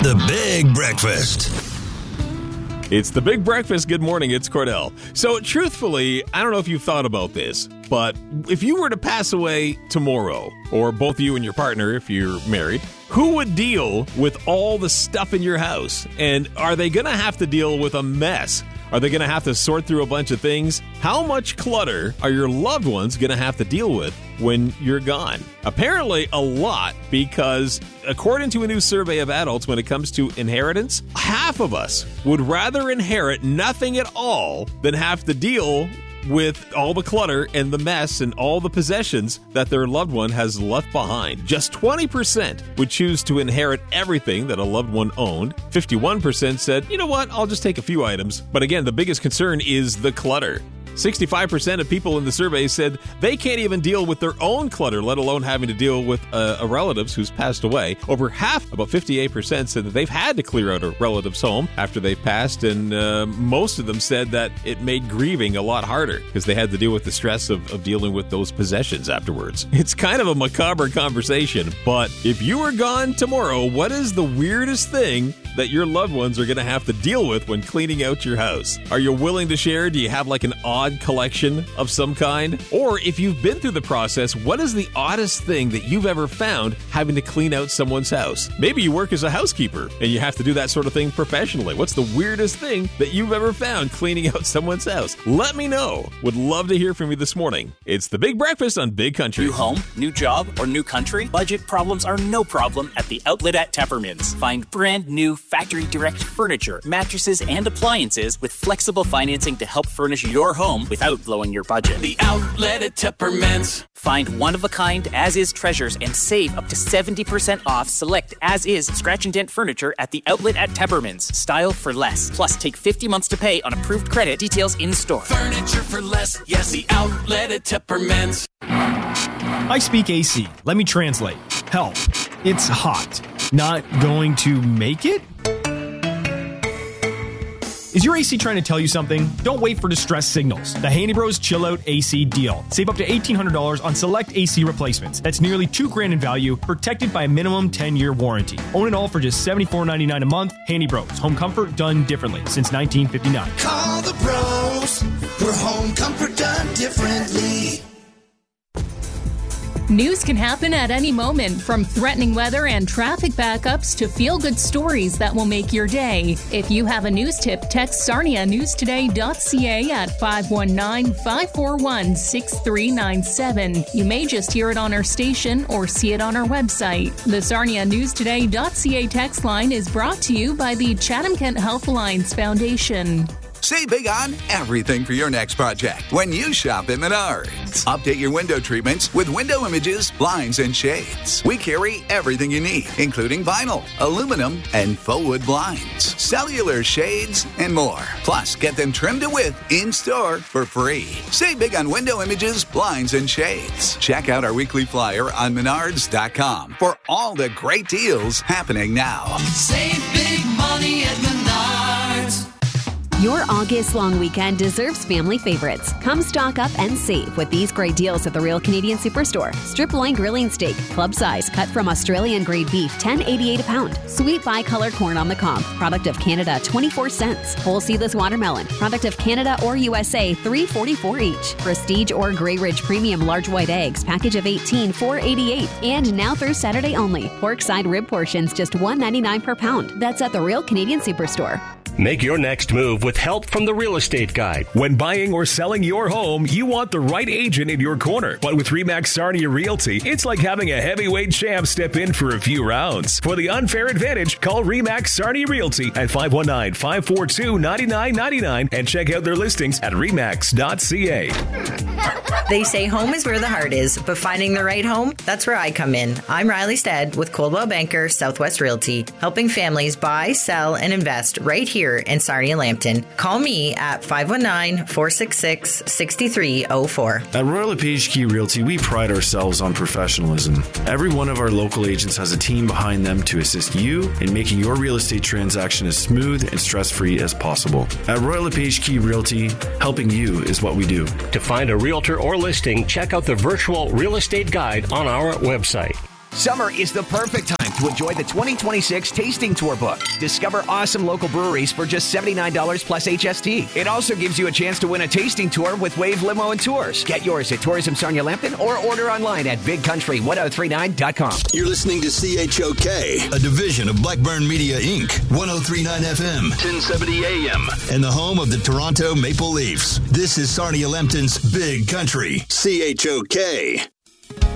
The Big Breakfast. It's the Big Breakfast. Good morning. It's Cordell. So truthfully, I don't know if you've thought about this, but if you were to pass away tomorrow, or both you and your partner if you're married, who would deal with all the stuff in your house? And are they going to have to deal with a mess? Are they going to have to sort through a bunch of things? How much clutter are your loved ones going to have to deal with when you're gone? Apparently a lot, because according to a new survey of adults, when it comes to inheritance, half of us would rather inherit nothing at all than have to deal with all the clutter and the mess and all the possessions that their loved one has left behind. Just 20% would choose to inherit everything that a loved one owned. 51% said, you know what, I'll just take a few items. But again, the biggest concern is the clutter. 65% of people in the survey said they can't even deal with their own clutter, let alone having to deal with a relative's who's passed away. Over half, about 58%, said that they've had to clear out a relative's home after they've passed, and most of them said that it made grieving a lot harder because they had to deal with the stress of dealing with those possessions afterwards. It's kind of a macabre conversation, but if you were gone tomorrow, what is the weirdest thing that your loved ones are going to have to deal with when cleaning out your house? Are you willing to share? Do you have like an odd collection of some kind? Or if you've been through the process, what is the oddest thing that you've ever found having to clean out someone's house? Maybe you work as a housekeeper and you have to do that sort of thing professionally. What's the weirdest thing that you've ever found cleaning out someone's house? Let me know. Would love to hear from you this morning. It's the Big Breakfast on Big Country. New home, new job, or new country? Budget problems are no problem at the Outlet at Teppermans. Find brand new factory direct furniture, mattresses, and appliances with flexible financing to help furnish your home without blowing your budget. The Outlet at Teppermans. Find one-of-a-kind as-is treasures and save up to 70% off select as-is scratch and dent furniture at the Outlet at Teppermans. Style for less. Plus, take 50 months to pay on approved credit. Details in store. Furniture for less. Yes, the Outlet at Teppermans. I speak AC. Let me translate. Help. It's hot. Not going to make it? Is your AC trying to tell you something? Don't wait for distress signals. The Handy Bros Chill Out AC deal. Save up to $1,800 on select AC replacements. That's nearly $2,000 in value, protected by a minimum 10-year warranty. Own it all for just $74.99 a month. Handy Bros. Home comfort done differently since 1959. Call the pros for home comfort done differently. News can happen at any moment, from threatening weather and traffic backups to feel-good stories that will make your day. If you have a news tip, text sarnianewstoday.ca at 519-541-6397. You may just hear it on our station or see it on our website. The sarnianewstoday.ca text line is brought to you by the Chatham-Kent Health Alliance Foundation. Save big on everything for your next project when you shop at Menards. Update your window treatments with window images, blinds, and shades. We carry everything you need, including vinyl, aluminum, and faux wood blinds, cellular shades, and more. Plus, get them trimmed to width in-store for free. Save big on window images, blinds, and shades. Check out our weekly flyer on Menards.com for all the great deals happening now. Save big money at Menards. Your August long weekend deserves family favorites. Come stock up and save with these great deals at the Real Canadian Superstore. Strip loin grilling steak, club size, cut from Australian grade beef, $10.88 a pound. Sweet bicolor corn on the cob, product of Canada, 24 cents. Whole seedless watermelon, product of Canada or USA, $3.44 each. Prestige or Grey Ridge Premium large white eggs, package of 18, $4.88. And now through Saturday only, pork side rib portions, just $1.99 per pound. That's at the Real Canadian Superstore. Make your next move with help from the Real Estate Guide. When buying or selling your home, you want the right agent in your corner. But with RE/MAX Sarnia Realty, it's like having a heavyweight champ step in for a few rounds. For the unfair advantage, call RE/MAX Sarnia Realty at 519-542-9999 and check out their listings at remax.ca. They say home is where the heart is, but finding the right home, that's where I come in. I'm Riley Stead with Coldwell Banker Southwest Realty, helping families buy, sell, and invest right here in Sarnia Lambton. Call me at 519-466-6304. At Royal LePage Key Realty, we pride ourselves on professionalism. Every one of our local agents has a team behind them to assist you in making your real estate transaction as smooth and stress-free as possible. At Royal LePage Key Realty, helping you is what we do. To find a realtor or listing, check out the virtual real estate guide on our website. Summer is the perfect time to enjoy the 2026 Tasting Tour book. Discover awesome local breweries for just $79 plus HST. It also gives you a chance to win a tasting tour with Wave Limo and Tours. Get yours at Tourism Sarnia Lambton or order online at bigcountry1039.com. You're listening to CHOK, a division of Blackburn Media Inc., 103.9 FM, 1070 AM, and the home of the Toronto Maple Leafs. This is Sarnia Lambton's Big Country, CHOK.